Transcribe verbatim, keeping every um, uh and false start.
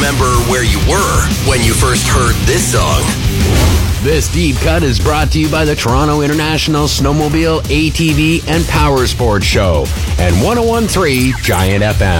remember where you were when you first heard this song. This Deep Cut is brought to you by the Toronto International Snowmobile, A T V, and Power Sports Show and one oh one point three Giant F M.